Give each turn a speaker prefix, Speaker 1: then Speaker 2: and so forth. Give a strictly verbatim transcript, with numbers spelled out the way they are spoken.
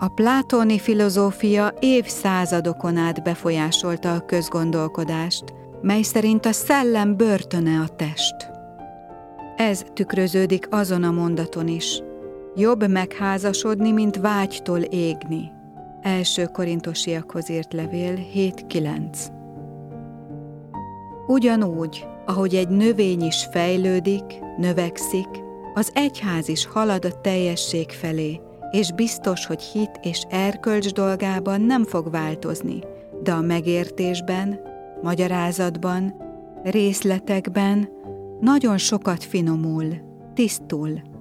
Speaker 1: A plátóni filozófia évszázadokon át befolyásolta a közgondolkodást, mely szerint a szellem börtöne a test. Ez tükröződik azon a mondaton is. Jobb megházasodni, mint vágytól égni. Első Korintosiakhoz írt levél hét kilenc. Ugyanúgy, ahogy egy növény is fejlődik, növekszik, az egyház is halad a teljesség felé, és biztos, hogy hit és erkölcs dolgában nem fog változni, de a megértésben, magyarázatban, részletekben nagyon sokat finomul, tisztul.